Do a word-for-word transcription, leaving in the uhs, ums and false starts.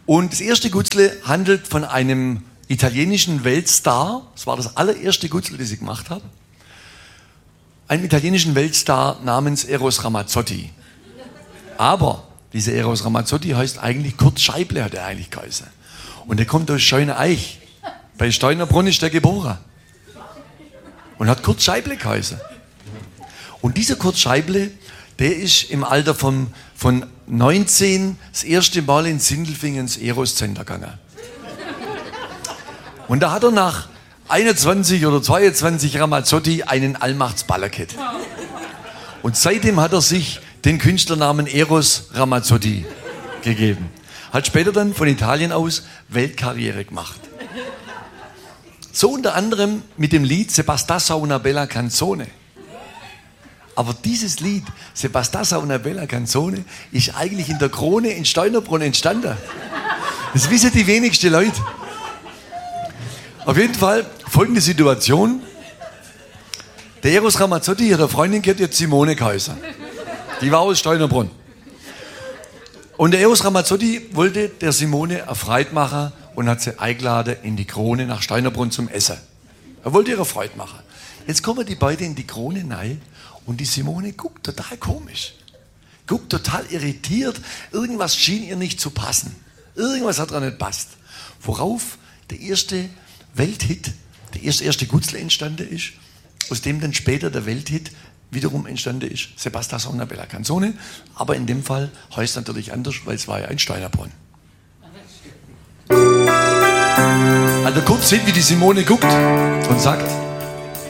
Und das erste Gutzle handelt von einem italienischen Weltstar. Das war das allererste Gutzle, das ich gemacht habe. Einem italienischen Weltstar namens Eros Ramazzotti. Aber dieser Eros Ramazzotti heißt eigentlich Kurt Scheible, hat er eigentlich geheißen. Und der kommt aus Scheuneneich. Bei Steunerbrunn ist der geboren. Und hat Kurt Scheible geheißen. Und dieser Kurt Scheible, der ist im Alter von, von neunzehn das erste Mal in Sindelfingen ins Eros Center gegangen. Und da hat er nach einundzwanzig oder zweiundzwanzig Ramazzotti einen Allmachtsballer gehabt. Und seitdem hat er sich den Künstlernamen Eros Ramazzotti gegeben. Hat später dann von Italien aus Weltkarriere gemacht. So unter anderem mit dem Lied Se bastasse una bella canzone. Aber dieses Lied, Se bastasse una bella canzone, ist eigentlich in der Krone in Steunerbrunn entstanden. Das wissen die wenigsten Leute. Auf jeden Fall folgende Situation. Der Eros Ramazzotti hat eine Freundin gehabt, die hat Simone geheißen. Die war aus Steunerbrunn. Und der Eros Ramazzotti wollte der Simone eine Freude machen und hat sie eingeladen in die Krone nach Steunerbrunn zum Essen. Er wollte ihre Freude machen. Jetzt kommen die beiden in die Krone rein und die Simone guckt total komisch. Guckt total irritiert. Irgendwas schien ihr nicht zu passen. Irgendwas hat ihr nicht passt. Worauf der erste Welthit, der erste, erste Gutzle entstanden ist, aus dem dann später der Welthit wiederum entstanden ist, Se bastasse una bella canzone, aber in dem Fall heißt es natürlich anders, weil es war ja ein Steunerbrunnen. Also kurz sehen, wie die Simone guckt und sagt: